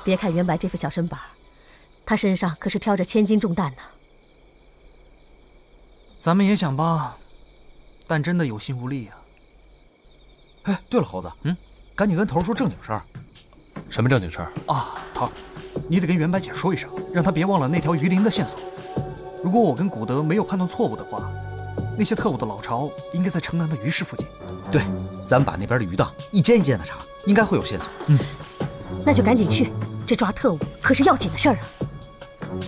别看袁白这副小身板，他身上可是挑着千斤重担呢。 咱们也想帮，但真的有心无力啊。 哎，对了，猴子，赶紧跟头说正经事儿。 什么正经事儿啊？头，你得跟袁白姐说一声，让她别忘了那条鱼鳞的线索。如果我跟古德没有判断错误的话，那些特务的老巢应该在城南的鱼市附近。 对，咱们把那边的鱼档一间一间的查，应该会有线索。 那就赶紧去，这抓特务可是要紧的事儿啊。